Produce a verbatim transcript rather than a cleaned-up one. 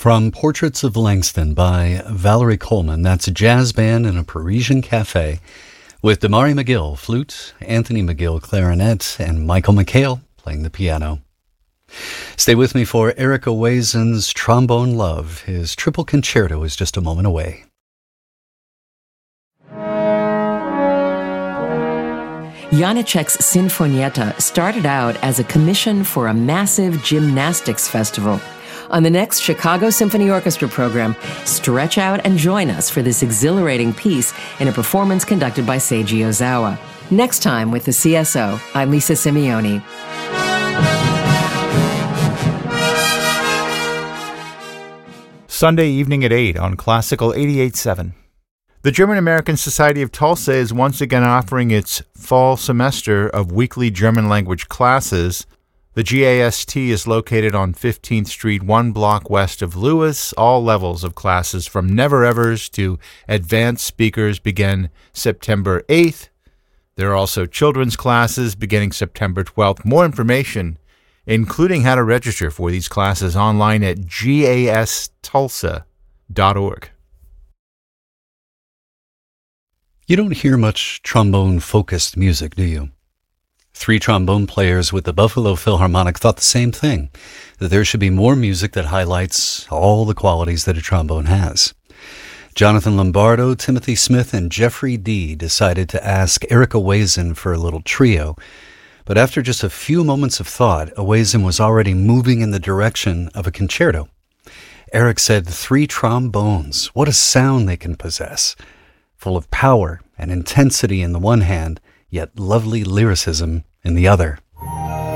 From Portraits of Langston by Valerie Coleman, that's a jazz band in a Parisian cafe with Damari McGill, flute, Anthony McGill, clarinet, and Michael McHale playing the piano. Stay with me for Eric Owazin's Trombone Love. His triple concerto is just a moment away. Janáček's Sinfonietta started out as a commission for a massive gymnastics festival. On the next Chicago Symphony Orchestra program, stretch out and join us for this exhilarating piece in a performance conducted by Seiji Ozawa. Next time with the C S O, I'm Lisa Simeoni. Sunday evening at eight on Classical eighty-eight point seven. The German-American Society of Tulsa is once again offering its fall semester of weekly German language classes. The G A S T is located on fifteenth Street, one block west of Lewis. All levels of classes from never-evers to advanced speakers begin September eighth. There are also children's classes beginning September twelfth. More information, including how to register for these classes, online at G A S tulsa dot org. You don't hear much trombone-focused music, do you? Three trombone players with the Buffalo Philharmonic thought the same thing, that there should be more music that highlights all the qualities that a trombone has. Jonathan Lombardo, Timothy Smith, and Jeffrey Dee decided to ask Eric Owazin for a little trio, but after just a few moments of thought, Owazin was already moving in the direction of a concerto. Eric said, "Three trombones, what a sound they can possess, full of power and intensity in the one hand, yet lovely lyricism in the other."